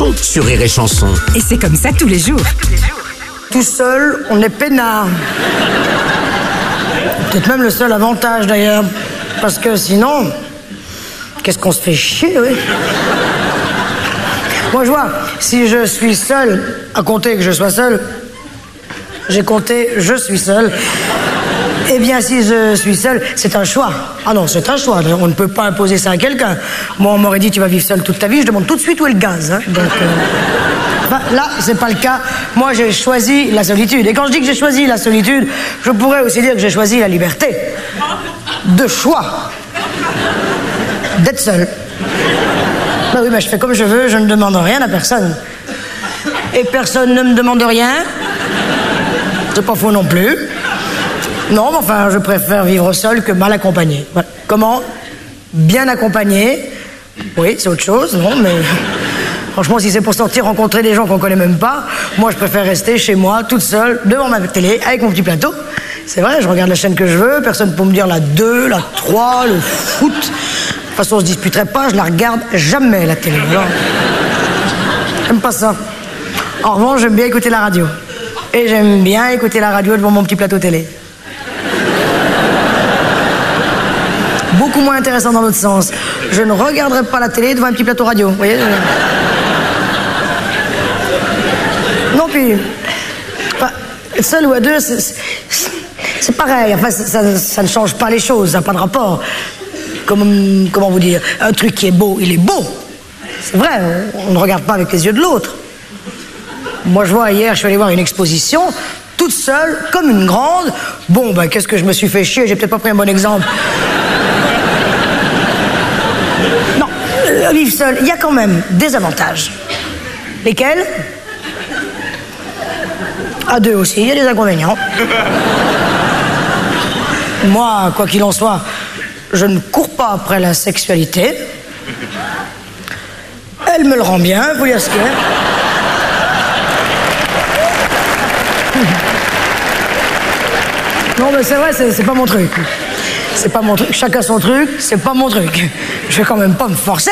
chansons sur Rire et Chanson. Et c'est comme ça tous les jours. Tout seul, on est peinard. Peut-être même le seul avantage d'ailleurs. Parce que sinon, qu'est-ce qu'on se fait chier, oui. Moi je vois, si je suis seul, à compter que je sois seul, j'ai compté je suis seul. Eh bien, si je suis seul, c'est un choix. Ah non, c'est un choix. On ne peut pas imposer ça à quelqu'un. Moi, on m'aurait dit tu vas vivre seul toute ta vie. Je demande tout de suite où est le gaz. Hein. Donc, enfin, là, c'est pas le cas. Moi, j'ai choisi la solitude. Et quand je dis que j'ai choisi la solitude, je pourrais aussi dire que j'ai choisi la liberté. De choix. D'être seul. Ben oui, mais je fais comme je veux. Je ne demande rien à personne. Et personne ne me demande rien. C'est pas faux non plus. Non, mais enfin, je préfère vivre seul que mal accompagné. Voilà. Comment? Bien accompagné. Oui, c'est autre chose, non, mais... Franchement, si c'est pour sortir, rencontrer des gens qu'on connaît même pas, moi, je préfère rester chez moi, toute seule, devant ma télé, avec mon petit plateau. C'est vrai, je regarde la chaîne que je veux, personne pour me dire la 2, la 3, le foot. De toute façon, on se disputerait pas, je la regarde jamais, la télé. Alors... J'aime pas ça. En revanche, j'aime bien écouter la radio. Et j'aime bien écouter la radio devant mon petit plateau télé. Beaucoup moins intéressant dans l'autre sens. Je ne regarderai pas la télé devant un petit plateau radio, vous voyez. Non, puis... Enfin, seul ou à deux, c'est pareil. Enfin, ça ne change pas les choses, ça n'a pas de rapport. Comment vous dire? Un truc qui est beau, il est beau. C'est vrai, on ne regarde pas avec les yeux de l'autre. Moi, je vois, hier, je suis allé voir une exposition, toute seule, comme une grande. Bon, ben, qu'est-ce que je me suis fait chier, j'ai peut-être pas pris un bon exemple. Non, vivre seul, il y a quand même des avantages. Lesquels? À deux aussi, il y a des inconvénients. Moi, quoi qu'il en soit, je ne cours pas après la sexualité. Elle me le rend bien, vous voyez ce qu'il y a. Non, mais c'est vrai, c'est pas mon truc. C'est pas mon truc. Chacun son truc, c'est pas mon truc. Je vais quand même pas me forcer.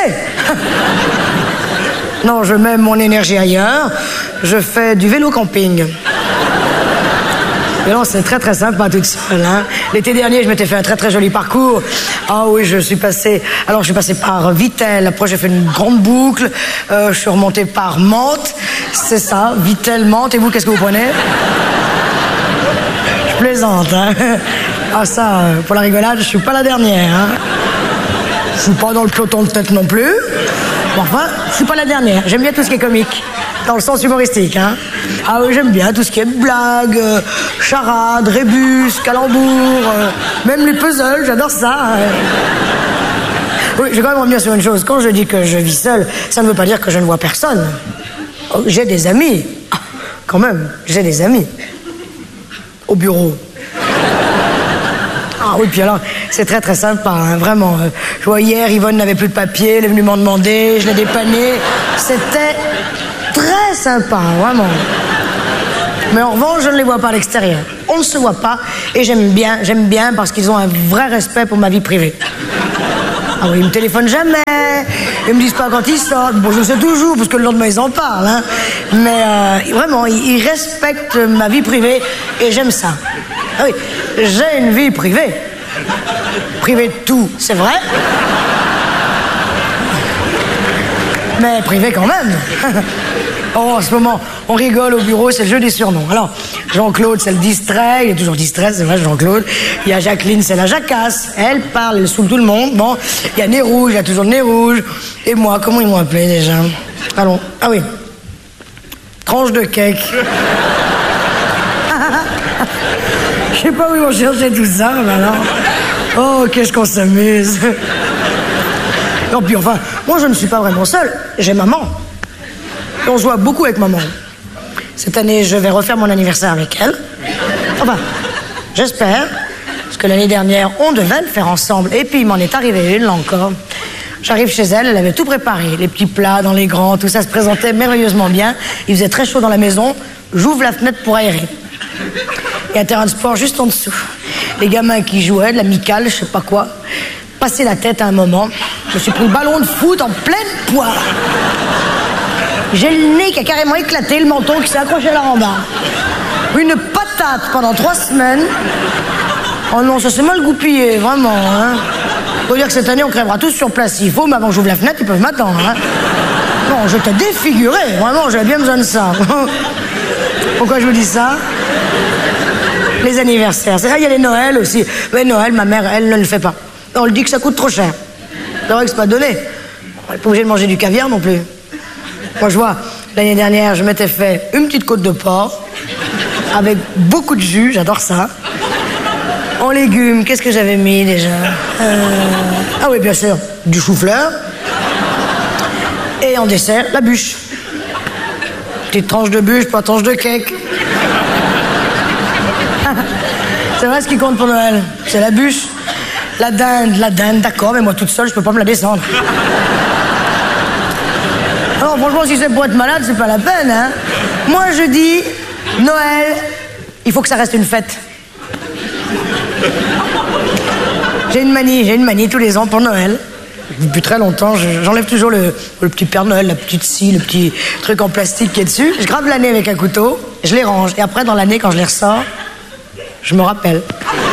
Non, je mets mon énergie ailleurs. Je fais du vélo camping. Et non, c'est très très sympa toute seule. Hein. L'été dernier, je m'étais fait un très très joli parcours. Ah oui, je suis passé par Vittel. Après, j'ai fait une grande boucle. Je suis remonté par Mantes. C'est ça, Vittel, Mantes. Et vous, qu'est-ce que vous prenez? Je plaisante, hein. Ah ça, pour la rigolade, je suis pas la dernière, hein. Je suis pas dans le peloton de tête non plus. Bon, enfin, je suis pas la dernière. J'aime bien tout ce qui est comique, dans le sens humoristique, hein. Ah oui, j'aime bien tout ce qui est blague, charade, rébus, calembour, même les puzzles, j'adore ça. Oui, je vais quand même revenir sur une chose. Quand je dis que je vis seul, ça ne veut pas dire que je ne vois personne. Oh, j'ai des amis. Ah, quand même, j'ai des amis. Au bureau. Ah oui, puis alors, c'est très très sympa, hein, vraiment. Je vois hier, Yvonne n'avait plus de papier, elle est venue m'en demander, je l'ai dépanné. C'était très sympa, vraiment. Mais en revanche, je ne les vois pas à l'extérieur. On ne se voit pas, et j'aime bien parce qu'ils ont un vrai respect pour ma vie privée. Ah oui, ils me téléphonent jamais, ils me disent pas quand ils sortent. Bon, je le sais toujours, parce que le lendemain, ils en parlent, hein. Mais vraiment, ils respectent ma vie privée, et j'aime ça. Ah oui, j'ai une vie privée. Privée de tout, c'est vrai. Mais privée quand même. Oh, en ce moment, on rigole au bureau, c'est le jeu des surnoms. Alors, Jean-Claude, c'est le distrait, il est toujours distrait, c'est vrai, Jean-Claude. Il y a Jacqueline, c'est la jacasse. Elle parle, elle saoule tout le monde. Bon, il y a Nez Rouge, il y a toujours Nez Rouge. Et moi, comment ils m'ont appelé déjà? Allons, ah oui. Tranche de cake. Je sais pas où ils vont chercher tout ça, mais alors. Oh, qu'est-ce qu'on s'amuse. Non, puis enfin, moi, je ne suis pas vraiment seule. J'ai maman. Et on se voit beaucoup avec maman. Cette année, je vais refaire mon anniversaire avec elle. Enfin, j'espère. Parce que l'année dernière, on devait le faire ensemble. Et puis, il m'en est arrivé une, là encore. J'arrive chez elle, elle avait tout préparé. Les petits plats dans les grands, tout ça se présentait merveilleusement bien. Il faisait très chaud dans la maison. J'ouvre la fenêtre pour aérer. Il y a un terrain de sport juste en dessous. Les gamins qui jouaient, de l'amicale, je sais pas quoi. Passer la tête à un moment. Je me suis pris le ballon de foot en pleine poire. J'ai le nez qui a carrément éclaté, le menton qui s'est accroché à la rambarde. Une patate pendant 3 semaines. Oh non, ça s'est mal goupillé, vraiment. Hein. Faut dire que cette année, on crèvera tous sur place s'il faut, mais avant que j'ouvre la fenêtre, ils peuvent m'attendre. Hein. Non, je t'ai défiguré, vraiment, j'avais bien besoin de ça. Pourquoi je vous dis ça? Les anniversaires. C'est vrai, il y a les Noëls aussi. Mais Noël, ma mère, elle ne le fait pas. On le dit que ça coûte trop cher. C'est vrai que c'est pas donné. On n'est pas obligé de manger du caviar non plus. Moi, je vois, l'année dernière, je m'étais fait une petite côte de porc avec beaucoup de jus, j'adore ça. En légumes, qu'est-ce que j'avais mis déjà? Ah oui, bien sûr, du chou-fleur. Et en dessert, la bûche. Petite tranche de bûche, pas tranche de cake. C'est vrai, ce qui compte pour Noël, c'est la bûche. La dinde, d'accord, mais moi toute seule, je peux pas me la descendre. Alors franchement, si c'est pour être malade, c'est pas la peine, hein. Moi, je dis, Noël, il faut que ça reste une fête. J'ai une manie tous les ans pour Noël. Depuis très longtemps, j'enlève toujours le petit Père Noël, la petite scie, le petit truc en plastique qui est dessus. Je grave l'année avec un couteau, je les range. Et après, dans l'année, quand je les ressors, je me rappelle.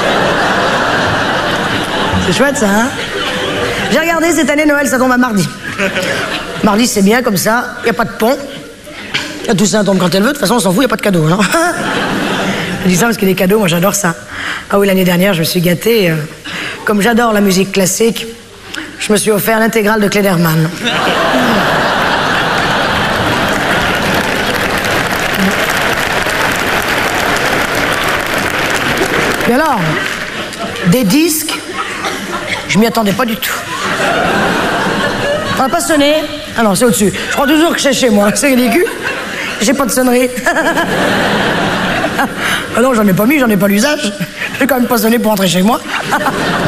C'est chouette, ça, hein? J'ai regardé, cette année, Noël, ça tombe à mardi. Mardi, c'est bien, comme ça, il n'y a pas de pont. La Toussaint tombe quand elle veut, de toute façon, on s'en fout, il n'y a pas de cadeaux. Hein. Je dis ça parce que les cadeaux, moi, j'adore ça. Ah oui, l'année dernière, je me suis gâtée. Comme j'adore la musique classique, je me suis offert l'intégrale de Klederman. Et alors, des disques, je m'y attendais pas du tout. On n'a pas sonné? Ah non, c'est au-dessus. Je crois toujours que c'est chez moi. C'est ridicule. J'ai pas de sonnerie. Ah non, j'en ai pas mis, j'en ai pas l'usage. J'ai quand même pas sonné pour rentrer chez moi.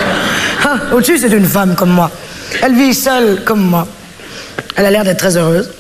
Au-dessus, c'est une femme comme moi. Elle vit seule comme moi. Elle a l'air d'être très heureuse.